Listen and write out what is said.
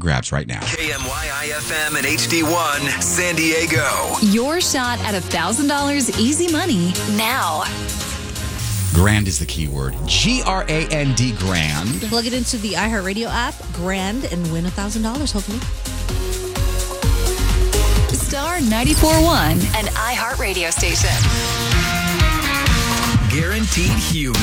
grabs right now. KMYI-FM and HD1 San Diego. Your shot at $1,000 easy money now. Grand is the key word. G-R-A-N-D, grand. Plug it into the iHeartRadio app, grand, and win $1,000, hopefully. Star 94.1, an iHeart radio station. Guaranteed human.